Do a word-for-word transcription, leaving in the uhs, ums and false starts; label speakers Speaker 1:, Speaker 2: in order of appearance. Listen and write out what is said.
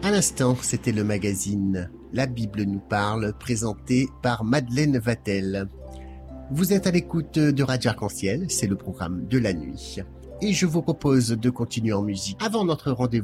Speaker 1: À l'instant, c'était le magazine La Bible nous parle, présenté par Madeleine Vatel. Vous êtes à l'écoute de Radio Arc-en-Ciel, c'est le programme de la nuit. Et je vous propose de continuer en musique avant notre rendez-vous